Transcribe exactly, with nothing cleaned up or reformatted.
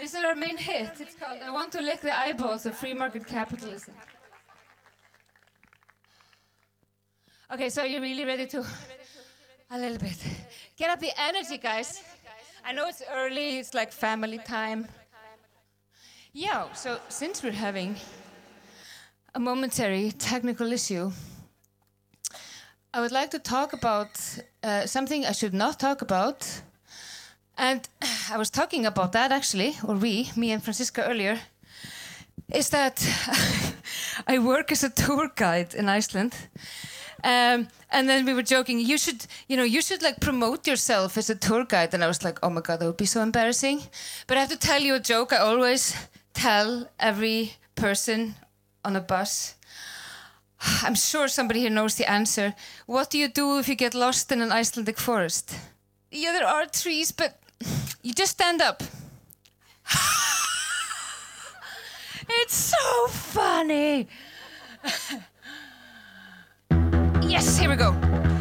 This is our main hit. It's called I Want to Lick the Eyeballs of Free Market Capitalism. Okay, so you're really ready to... A little bit. Get up the energy, guys. I know it's early, it's like family time. Yeah, so since we're having a momentary technical issue, I would like to talk about uh, something I should not talk about. And I was talking about that actually, or we, me and Francisca earlier, is that I work as a tour guide in Iceland. Um, and then we were joking, you should, you know, you should like promote yourself as a tour guide. And I was like, oh my God, that would be so embarrassing. But I have to tell you a joke I always tell every person on a bus. I'm sure somebody here knows the answer. What do you do if you get lost in an Icelandic forest? Yeah, there are trees, but you just stand up. It's so funny. Yes, here we go.